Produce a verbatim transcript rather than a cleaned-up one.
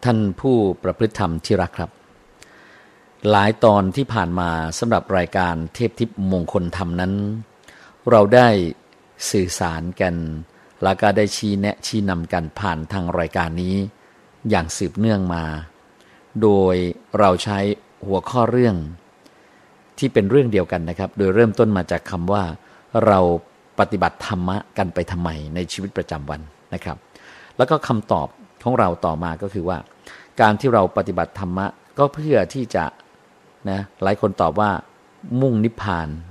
ท่านผู้ประพฤติธรรมที่รักครับหลายตอนที่ผ่านมาสำหรับรายการเทพทิพย์มงคลธรรมนั้นเราได้สื่อสารกันแล้วก็ได้ชี้แนะชี้นำกันผ่านทางรายการนี้อย่างสืบเนื่องมาโดยเราใช้หัวข้อเรื่องที่เป็นเรื่องเดียวกันนะครับโดยเริ่มต้นมาจากคำว่าเราปฏิบัติธรรมะกันไปทำไมในชีวิตประจำวันนะครับแล้วก็คำตอบของเราต่อมาก็คือว่าการที่เราปฏิบัติธรรมะก็เพื่อที่จะนะหลายคนตอบว่ามุ่งนิพพาน